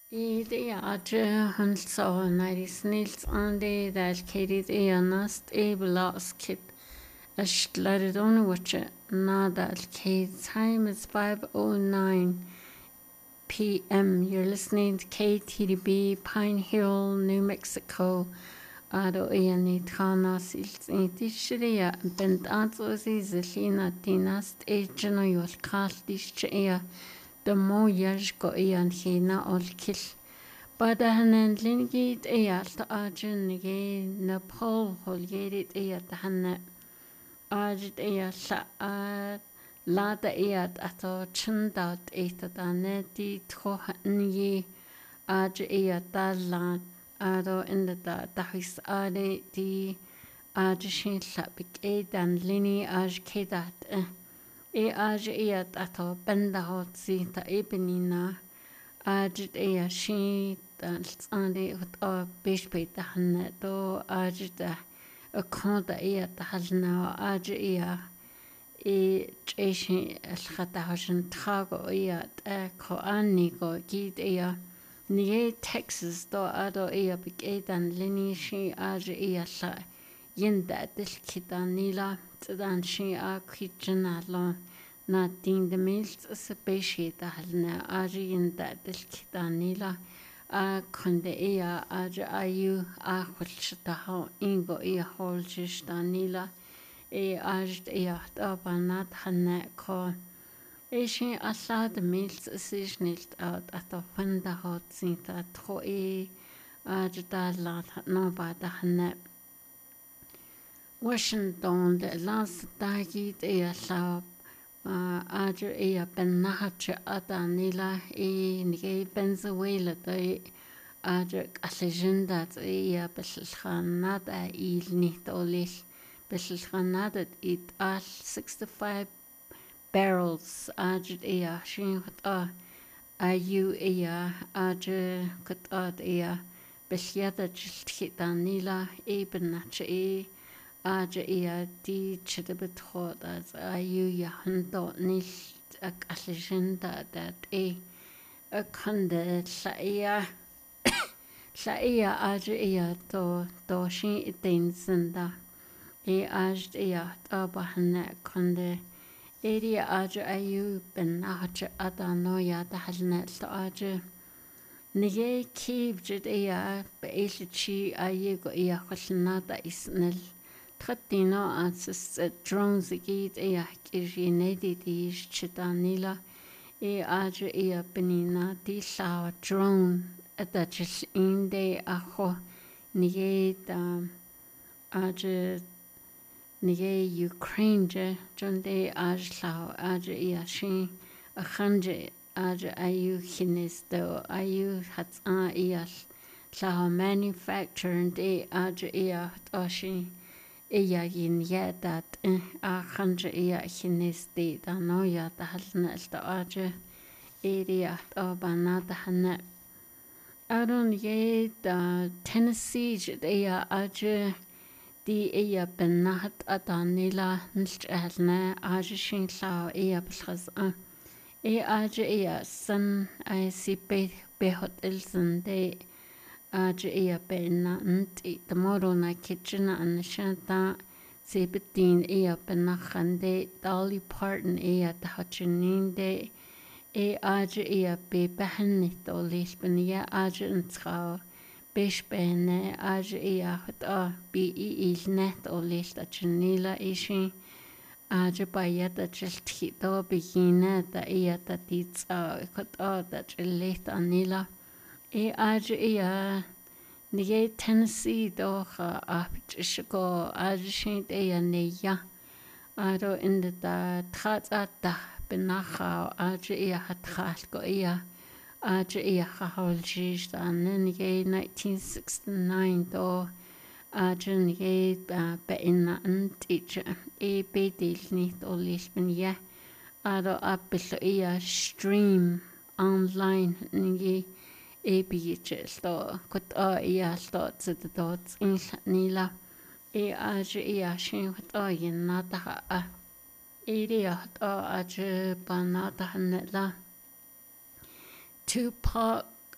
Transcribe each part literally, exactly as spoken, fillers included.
Det är han sa när det snills an det där kerit är nast eblaskit. Ashtlerdon watcha nada Kate time is five oh nine p m. You're listening to K T D B Pine Hill, New Mexico. Ado iani tana sils intishiria bent antosi zelina dinast ejeno yol kaldish ea the mo yajko ian hina ol kil. Badahanen lingit ea ta ajin nige Nepal holgerit ea tahana ajit ea la lada ea ato chindat eta dane di tkohanyi aj ea dalan Ado in the dahis ade di aj shin labik e dan lini aj kedat e aj iat ato benda hot si ta ebenina aj e shin dan ande hot a bishpe dan do aj da a konda e halna aj e e cheshin al khata hashin trago e a ko anni go gid e Nye Texas do ado ea big edan lini shi aja ea la yinda dil kidan nila tdan shi a kitchena lo na din de mils se beshi da halna aja yinda dil kidan nila a konde ea aja ayu a khulshta ha ingo ea holshta nila e aja ea da banat hanna ko Eishin allad mils is nicht out at the funda hot sinta tro e ajda no bada hane Washington the last dagi e alla ajr e ben nahache adanila e nige Venezuela de ajr allegenda e beslkhanada il nicht olis beslkhanada it al sixty-five barrels ajud ea shin khata ayu ea aj khat ea beshyada chilthitanila ebnach e aj ea di chidabet khot as ayu ya hando nil ak allegenda that e akande la ea la ea aj ea to to shin itensinda e aj ea tabahna kande Area aja ayu ben aja adano ya da halna to aja nige keep jid ea beilchi aye go ea khalna da isnel tratino as drones git ea kirjinedi di chitanila e aja ea benina di la drone at just in de aho nige da aja Nige Ukraine je jonde aj lao aj iashin a khanje aj ayu hinisto ayu hats a ias lao manufacture de aj ia toshi iya yin ya dat a khanje ia hinisti da no ya da halna sta aj area to banata hana aron ye da Tennessee je ia aj Di ea bennahat adanila nilchalna ajishin lao ea bilkhaz e aj ea san ai si be behot ilsen de aj ea benna nti tomorrow na kitchen an shanta se betin ea bennakhande Dolly Parton ea tahachinin de e aj ea be behnit olis benia aj ntrao Bishbene aj ea hata bi il net o lista chinila ishi aj bayata chilti do bigina da ea da ditsa hata da chilita nila e aj ea nige Tennessee do ha apchishko aj shint ea neya aro in da tata da benacha aj ea hatkal go ea Aj ea haoljish da nige nineteen sixty-nine do aj nige be inna antich e bedil nit olis ben ya aro apil ea stream online nige e bichel do kot a ea sto zit do in nila e aj ea shin hot a yin nata a e ea hot a aj banata hanela Tupac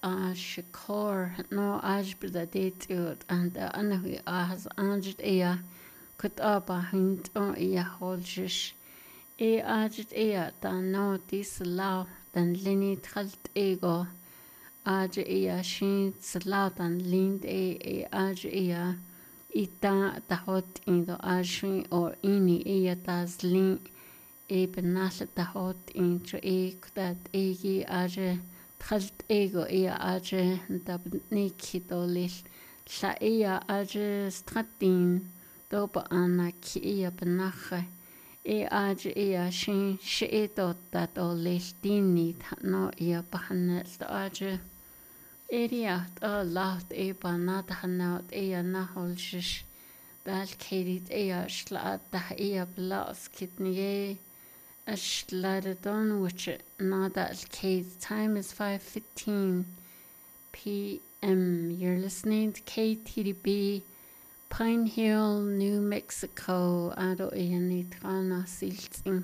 a shikor no ajbda detiot and anahu as anjit ea kut aba hint on ea holjish e ajit ea ta no dis lao dan linit halt ego aj ea shin slaw dan lind e e aj ea ita ta hot in do ajin or ini ea tas lin e benasle ta hot in tre e kudat egi aj تخلت إيجو إيا أجي دبنيكي دوليل لا إيا أجي ستغدين دوبا أنا كي إيا بناخي إيا أجي إيا شين شئي دوتا دوليل ديني تحنو إيا بحنال أجي إيريا تغلات إيا بنا تحنوت إيا نهول جش بالكيريت إيا شلات تح إيا بلاس كتنيه Ashladadon, which nada al time is five fifteen p m. You're listening to K T D B, Pine Hill, New Mexico. Ado ianitrana silting.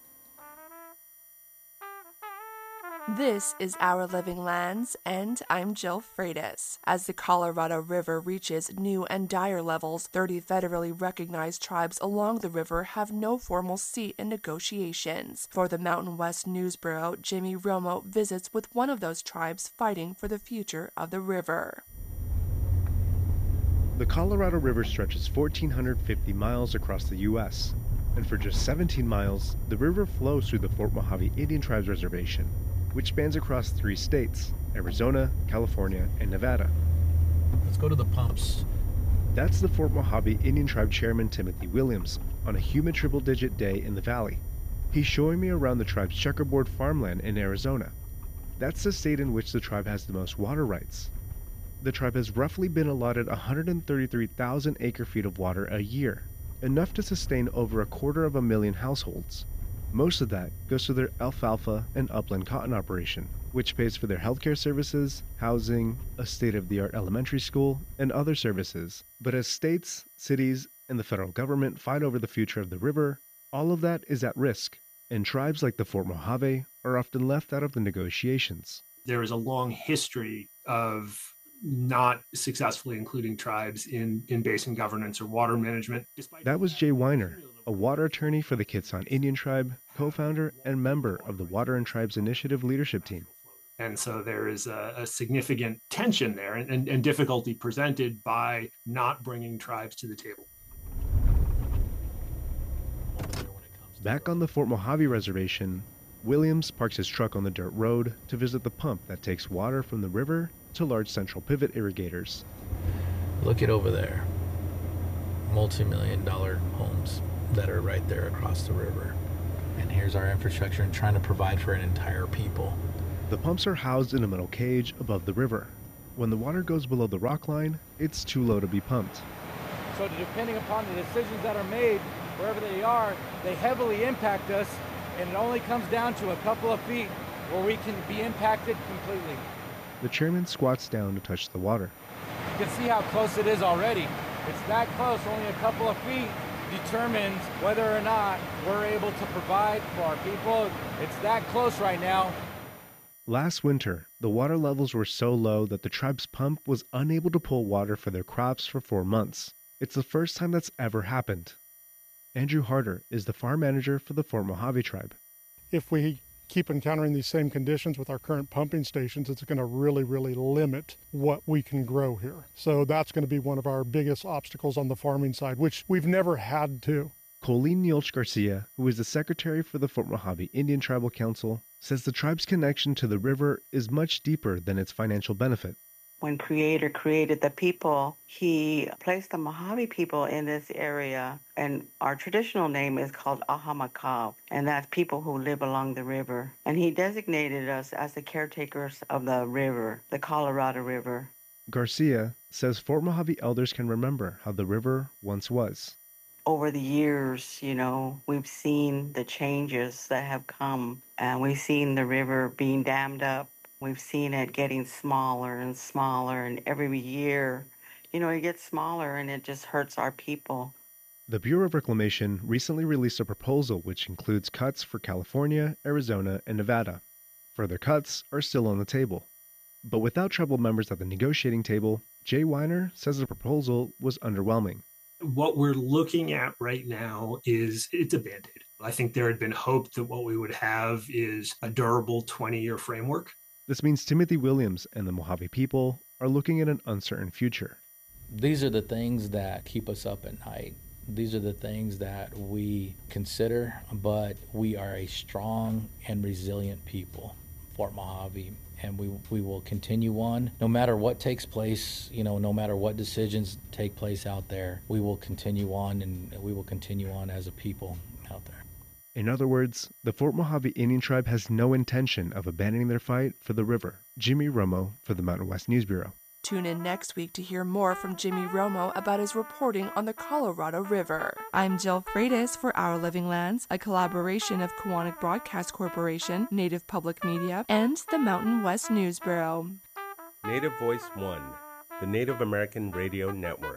This is Our Living Lands, and I'm Jill Freitas. As the Colorado River reaches new and dire levels, thirty federally recognized tribes along the river have no formal seat in negotiations. For the Mountain West News Bureau, Jimmy Romo visits with one of those tribes fighting for the future of the river. The Colorado River stretches one thousand four hundred fifty miles across the U S, and for just seventeen miles, the river flows through the Fort Mojave Indian Tribes Reservation, which spans across three states, Arizona, California, and Nevada. Let's go to the pumps. That's the Fort Mojave Indian Tribe Chairman Timothy Williams on a humid triple-digit day in the valley. He's showing me around the tribe's checkerboard farmland in Arizona. That's the state in which the tribe has the most water rights. The tribe has roughly been allotted one hundred thirty-three thousand acre-feet of water a year, enough to sustain over a quarter of a million households. Most of that goes to their alfalfa and upland cotton operation, which pays for their healthcare services, housing, a state-of-the-art elementary school, and other services. But as states, cities, and the federal government fight over the future of the river, all of that is at risk, and tribes like the Fort Mojave are often left out of the negotiations. There is a long history of not successfully including tribes in, in basin governance or water management. That was Jay Weiner, a water attorney for the Kitsaan Indian Tribe, co-founder and member of the Water and Tribes Initiative leadership team. And so there is a, a significant tension there and, and, and difficulty presented by not bringing tribes to the table. Back on the Fort Mojave Reservation, Williams parks his truck on the dirt road to visit the pump that takes water from the river to large central pivot irrigators. Look at over there. Multi-million dollar homes that are right there across the river. And here's our infrastructure and trying to provide for an entire people. The pumps are housed in a metal cage above the river. When the water goes below the rock line, it's too low to be pumped. So depending upon the decisions that are made, wherever they are, they heavily impact us, and it only comes down to a couple of feet where we can be impacted completely. The chairman squats down to touch the water. You can see how close it is already. It's that close, only a couple of feet determines whether or not we're able to provide for our people. It's that close right now. Last winter, the water levels were so low that the tribe's pump was unable to pull water for their crops for four months. It's the first time that's ever happened. Andrew Harder is the farm manager for the Fort Mojave tribe. If we keep encountering these same conditions with our current pumping stations, it's going to really, really limit what we can grow here. So that's going to be one of our biggest obstacles on the farming side, which we've never had to. Colleen Neelch Garcia, who is the secretary for the Fort Mojave Indian Tribal Council, says the tribe's connection to the river is much deeper than its financial benefit. When Creator created the people, he placed the Mojave people in this area, and our traditional name is called Ahamakaw, and that's people who live along the river. And he designated us as the caretakers of the river, the Colorado River. Garcia says Fort Mojave elders can remember how the river once was. Over the years, you know, we've seen the changes that have come, and we've seen the river being dammed up. We've seen it getting smaller and smaller, and every year, you know, it gets smaller, and it just hurts our people. The Bureau of Reclamation recently released a proposal which includes cuts for California, Arizona, and Nevada. Further cuts are still on the table. But without tribal members at the negotiating table, Jay Weiner says the proposal was underwhelming. What we're looking at right now is it's a Band-Aid. I think there had been hope that what we would have is a durable twenty-year framework. This means Timothy Williams and the Mojave people are looking at an uncertain future. These are the things that keep us up at night. These are the things that we consider, but we are a strong and resilient people, Fort Mojave, and we we will continue on. No matter what takes place, you know, no matter what decisions take place out there, we will continue on, and we will continue on as a people out there. In other words, the Fort Mojave Indian Tribe has no intention of abandoning their fight for the river. Jimmy Romo for the Mountain West News Bureau. Tune in next week to hear more from Jimmy Romo about his reporting on the Colorado River. I'm Jill Freitas for Our Living Lands, a collaboration of Kiwanis Broadcast Corporation, Native Public Media, and the Mountain West News Bureau. Native Voice One, the Native American Radio Network.